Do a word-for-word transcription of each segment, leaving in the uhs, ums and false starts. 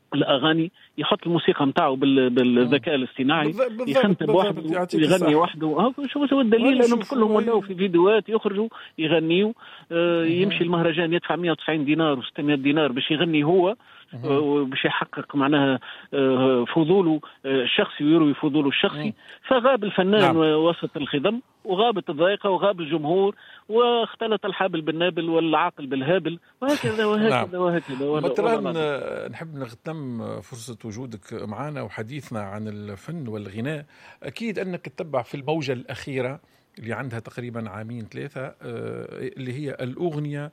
الاغاني، يحط الموسيقى نتاعو بالذكاء الاصطناعي، يخنتب وحده ويغني وحده. شو هو الدليل؟ انهم كلهم ولاو في فيديوهات يخرجوا يغنيوا. آه يمشي المهرجان يدفع مئة وتسعين دينار و600 دينار باش يغني هو، باش يحقق معناها فضوله الشخصي ويروي فضوله الشخصي. فغاب الفنان نعم. وسط الخضم، وغابت الضائقة، وغاب الجمهور، واختلط الحابل بالنابل والعاقل بالهابل، وهكذا وهكذا نعم. وهكذا. مثلا نحب نغتنم فرصة وجودك معنا وحديثنا عن الفن والغناء. أكيد أنك تتبع في الموجة الأخيرة اللي عندها تقريبا عامين ثلاثة، اللي هي الأغنية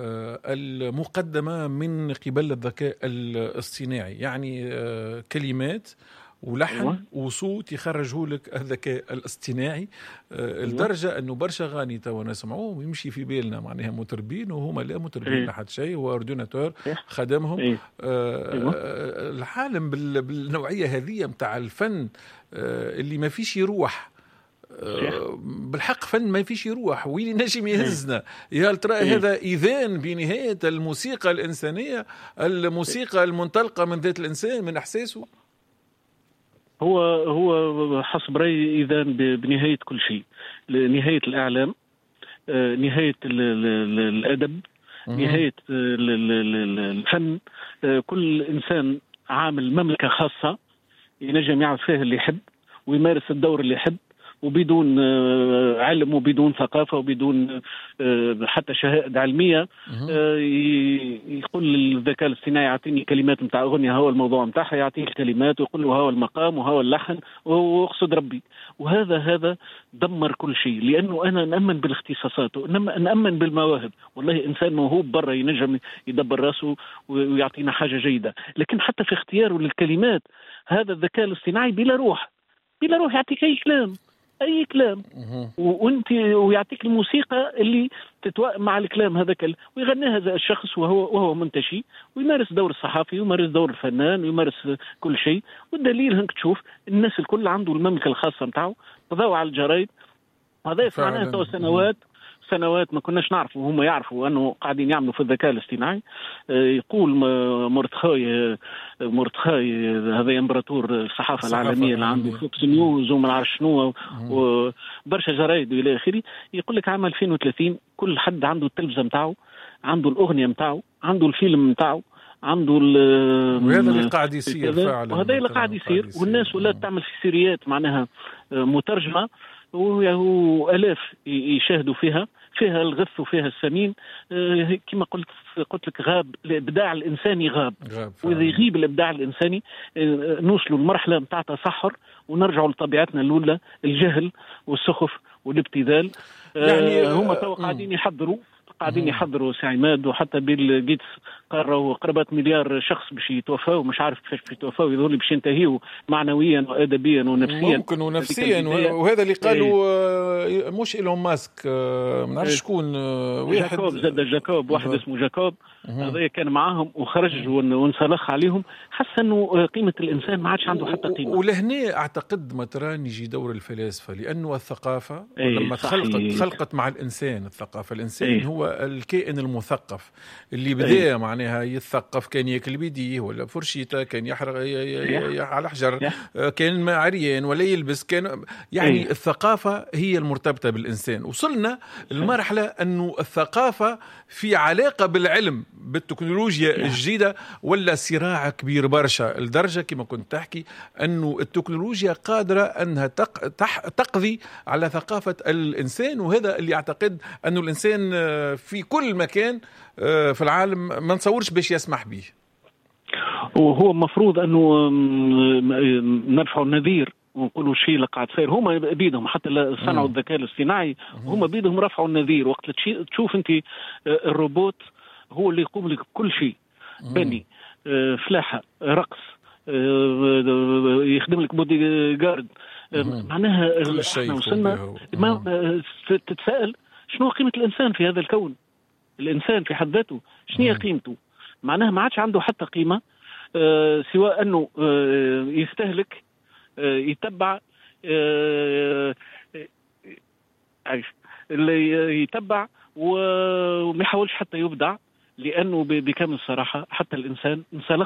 المقدمة من قبل الذكاء الاصطناعي، يعني كلمات ولحن أيوة. وصوت يخرجه لك الذكاء الاصطناعي. أيوة. الدرجة أنه برشا غاني توا نسمعوه ويمشي في بالنا معناها متربين وهما لا متربين أيوة. لحد شيء، هو أردوناتور خدمهم. أيوة. آه أيوة. العالم بالنوعية هذه متاع الفن آه اللي ما فيش يروح آه بالحق، فن ما فيش يروح وين نجم يهزنا. يا ترى هذا إذان بنهاية الموسيقى الإنسانية، الموسيقى المنطلقة من ذات الإنسان من إحساسه؟ هو هو حسب رأيي إذن بنهاية كل شيء، نهاية الإعلام، نهاية الأدب، نهاية الفن. كل إنسان عامل مملكة خاصة ينجم يعمل فيها اللي يحب ويمارس الدور اللي يحب، وبدون علم وبدون ثقافة وبدون حتى شهادة علمية. يقول الذكاء الاصطناعي يعطيني كلمات متاع أغنية، هو الموضوع متاعها، يعطيه الكلمات ويقول له هو المقام وهو اللحن ويقصد ربي. وهذا هذا دمر كل شيء، لأنه أنا نأمن بالاختصاصات ونأمن بالمواهب. والله إنسان موهوب برا ينجم يدبر راسه ويعطينا حاجة جيدة، لكن حتى في اختياره للكلمات هذا الذكاء الاصطناعي بلا روح، بلا روح يعطيك أي كلام أي كلام، وأنت ويعطيك الموسيقى اللي تتوائم مع الكلام هذا كله، ويغنيها هذا الشخص وهو وهو منتشي، ويمارس دور الصحافي ويمارس دور الفنان ويمارس كل شيء. والدليل هنك تشوف الناس الكل عنده المملكة الخاصة متاعه، قضاوا على الجرايد. هذا معناه تو سنوات سنوات ما كناش نعرفوا، هم يعرفوا أنه قاعدين يعملوا في الذكاء الاصطناعي. يقول مورتخاي مورتخاي هذا إمبراطور الصحافة العالمية اللي عنده فوكس نيوز وما نعرف شنو وبرشا جرايد إلى آخره، يقول لك عام ألفين وثلاثين كل حد عنده التلفزة متاعه، عنده الأغنية متاعه، عنده الفيلم متاعه، عنده وهذا اللي قاعد يصير فعلا، وهذا اللي قاعد يصير. والناس ولا تعمل في سيريات معناها مترجمة وآلاف يشاهدوا فيها، فيها الغث وفيها السمين. كما قلت قلت لك غاب الإبداع الإنساني، غاب, غاب وإذا يغيب الإبداع الإنساني نوصلوا لمرحلة متاع تصحر ونرجعوا لطبيعتنا الأولى، الجهل والسخف والابتذال. يعني هم تو قاعدين يحضروا قاعدين يحضروا سعيماد وحتى بيل جيتس قرروا قرابة مليار شخص باش يتوفاوا، مش عارف كيفاش باش يتوفاوا، يظهر لي باش ينتهيوا معنويا وادبيا ونفسيا، ممكن ونفسيا. وهذا اللي قالوا ايه مش إيلون ماسك، ما نعرفش شكون، واحد جاكوب زاد جاكوب واحد اسمه جاكوب، هذا كان معاهم وخرج وانسلخ عليهم، حس انه قيمة الانسان ما عادش عنده حتى قيمة. ولهنا اعتقد مثلا يجي دور الفلاسفة، لانه الثقافة لما خلقت خلقت مع الانسان، الثقافة الانسان ايه هو الكائن المثقف اللي بدا أيه. معناها يتثقف، كان ياكل بيديه ولا فرشيته، كان يحرق على حجر، كان عريان ولا يلبس، كان يعني أيه. الثقافة هي المرتبطة بالإنسان. وصلنا المرحلة أنه الثقافة في علاقة بالعلم بالتكنولوجيا أيه. الجديدة، ولا صراع كبير برشا لدرجة كما كنت تحكي أنه التكنولوجيا قادرة أنها تقضي على ثقافة الإنسان. وهذا اللي أعتقد أنه الإنسان في كل مكان في العالم ما نصورش باش يسمح به. وهو مفروض أنه نرفع النذير ونقولوا الشيء اللي قاعد صاير. هما بيدهم حتى صنعوا الذكاء الاصطناعي، هما بيدهم رفعوا النذير. وقت تشوف أنت الروبوت هو اللي يقوم لك بكل شيء، بني فلاحة رقص يخدم لك بودي جارد، معناها احنا وصلنا ما تتساءل شنو قيمة الإنسان في هذا الكون؟ الإنسان في حد ذاته شنو هي قيمته؟ معناها ما عادش عنده حتى قيمة، آه سواء أنه آه يستهلك، آه يتبع، آه اللي يتبع وما يحاولش حتى يبدع، لأنه بكامل الصراحة حتى الإنسان انسلخ